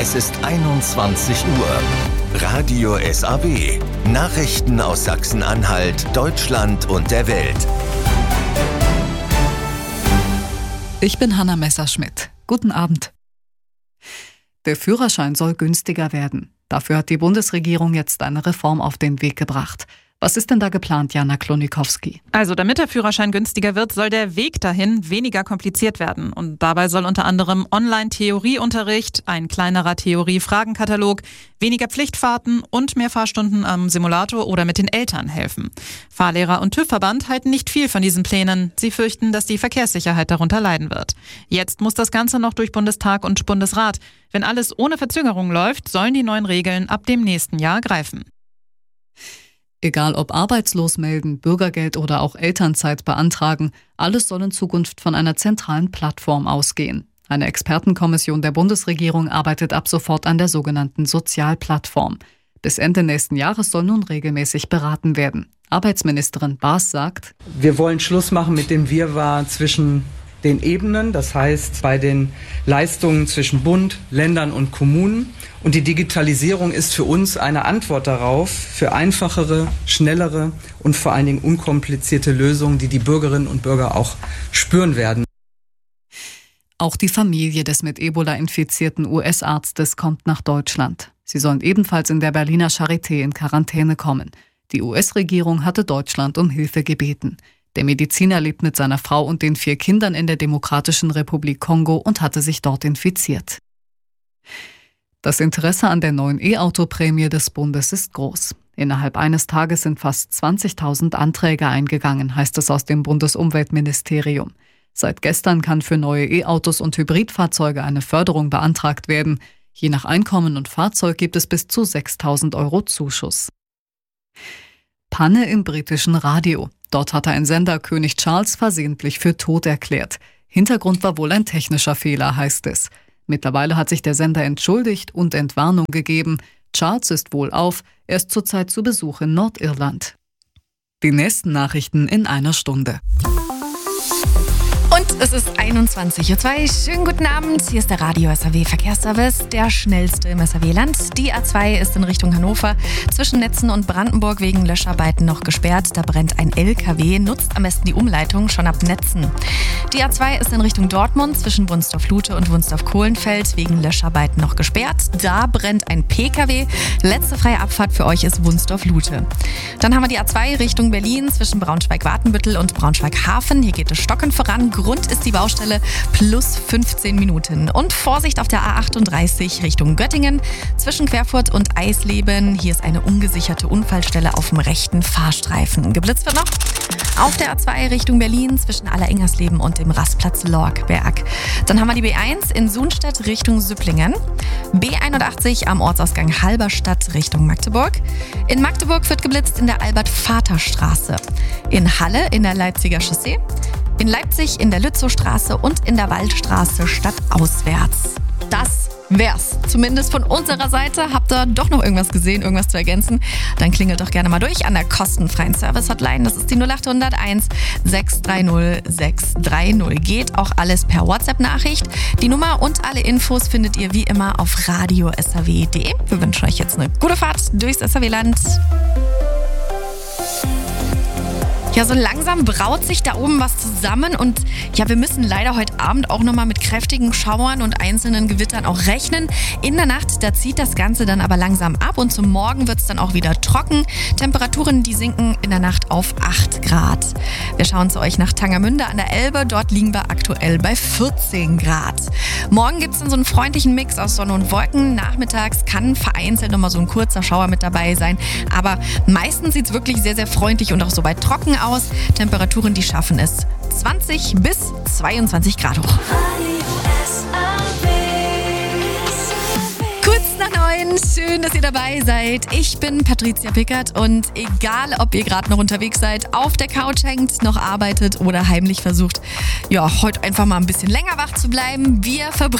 Es ist 21 Uhr. Radio SAW. Nachrichten aus Sachsen-Anhalt, Deutschland und der Welt. Ich bin Hanna Messerschmidt. Guten Abend. Der Führerschein soll günstiger werden. Dafür hat die Bundesregierung jetzt eine Reform auf den Weg gebracht. Was ist denn da geplant, Jana Klonikowski? Also damit der Führerschein günstiger wird, soll der Weg dahin weniger kompliziert werden. Und dabei soll unter anderem Online-Theorieunterricht, ein kleinerer Theorie-Fragenkatalog, weniger Pflichtfahrten und mehr Fahrstunden am Simulator oder mit den Eltern helfen. Fahrlehrer und TÜV-Verband halten nicht viel von diesen Plänen. Sie fürchten, dass die Verkehrssicherheit darunter leiden wird. Jetzt muss das Ganze noch durch Bundestag und Bundesrat. Wenn alles ohne Verzögerung läuft, sollen die neuen Regeln ab dem nächsten Jahr greifen. Egal ob arbeitslos melden, Bürgergeld oder auch Elternzeit beantragen, alles soll in Zukunft von einer zentralen Plattform ausgehen. Eine Expertenkommission der Bundesregierung arbeitet ab sofort an der sogenannten Sozialplattform. Bis Ende nächsten Jahres soll nun regelmäßig beraten werden. Arbeitsministerin Baas sagt: Wir wollen Schluss machen mit dem Wirrwarr zwischen den Ebenen, das heißt bei den Leistungen zwischen Bund, Ländern und Kommunen. Und die Digitalisierung ist für uns eine Antwort darauf, für einfachere, schnellere und vor allen Dingen unkomplizierte Lösungen, die die Bürgerinnen und Bürger auch spüren werden. Auch die Familie des mit Ebola infizierten US-Arztes kommt nach Deutschland. Sie sollen ebenfalls in der Berliner Charité in Quarantäne kommen. Die US-Regierung hatte Deutschland um Hilfe gebeten. Der Mediziner lebt mit seiner Frau und den 4 Kindern in der Demokratischen Republik Kongo und hatte sich dort infiziert. Das Interesse an der neuen E-Auto-Prämie des Bundes ist groß. Innerhalb eines Tages sind fast 20.000 Anträge eingegangen, heißt es aus dem Bundesumweltministerium. Seit gestern kann für neue E-Autos und Hybridfahrzeuge eine Förderung beantragt werden. Je nach Einkommen und Fahrzeug gibt es bis zu 6.000 € Zuschuss. Panne im britischen Radio. Dort hatte ein Sender König Charles versehentlich für tot erklärt. Hintergrund war wohl ein technischer Fehler, heißt es. Mittlerweile hat sich der Sender entschuldigt und Entwarnung gegeben. Charles ist wohlauf, er ist zurzeit zu Besuch in Nordirland. Die nächsten Nachrichten in einer Stunde. Und es ist 21:02 Uhr. Schönen guten Abend. Hier ist der Radio SAW Verkehrsservice, der schnellste im SAW-Land. Die A2 ist in Richtung Hannover zwischen Netzen und Brandenburg wegen Löscharbeiten noch gesperrt. Da brennt ein LKW. Nutzt am besten die Umleitung schon ab Netzen. Die A2 ist in Richtung Dortmund zwischen Wunsdorf-Lute und Wunsdorf-Kohlenfeld wegen Löscharbeiten noch gesperrt. Da brennt ein PKW. Letzte freie Abfahrt für euch ist Wunsdorf-Lute. Dann haben wir die A2 Richtung Berlin zwischen Braunschweig-Watenbüttel und Braunschweig-Hafen. Hier geht es stockend voran. Grund ist die Baustelle plus 15 Minuten. Und Vorsicht auf der A38 Richtung Göttingen zwischen Querfurt und Eisleben. Hier ist eine ungesicherte Unfallstelle auf dem rechten Fahrstreifen. Geblitzt wird noch auf der A2 Richtung Berlin zwischen Allerengersleben und dem Rastplatz Lorkberg. Dann haben wir die B1 in Sunstedt Richtung Süpplingen. B81 am Ortsausgang Halberstadt Richtung Magdeburg. In Magdeburg wird geblitzt in der Albert-Vater-Straße. In Halle in der Leipziger Chaussee. In Leipzig in der Lützowstraße und in der Waldstraße stadtauswärts. Das wär's. Zumindest von unserer Seite. Habt ihr doch noch irgendwas gesehen, irgendwas zu ergänzen? Dann klingelt doch gerne mal durch an der kostenfreien Service-Hotline. Das ist die 0800 630 630. Geht auch alles per WhatsApp-Nachricht. Die Nummer und alle Infos findet ihr wie immer auf radiosaw.de. Wir wünschen euch jetzt eine gute Fahrt durchs SAW-Land. Ja, so langsam braut sich da oben was zusammen und ja, wir müssen leider heute Abend auch nochmal mit kräftigen Schauern und einzelnen Gewittern auch rechnen. In der Nacht, da zieht das Ganze dann aber langsam ab und zum Morgen wird es dann auch wieder trocken. Temperaturen, die sinken in der Nacht auf 8 Grad. Wir schauen zu euch nach Tangermünde an der Elbe. Dort liegen wir aktuell bei 14 Grad. Morgen gibt es dann so einen freundlichen Mix aus Sonne und Wolken. Nachmittags kann vereinzelt nochmal so ein kurzer Schauer mit dabei sein. Aber meistens sieht es wirklich sehr, sehr freundlich und auch soweit trocken aus. Temperaturen, die schaffen es 20 bis 22 Grad hoch. Kurz nach 9, schön, dass ihr dabei seid. Ich bin Patricia Pickert und egal, ob ihr gerade noch unterwegs seid, auf der Couch hängt, noch arbeitet oder heimlich versucht, ja, heute einfach mal ein bisschen länger wach zu bleiben. Wir verbringen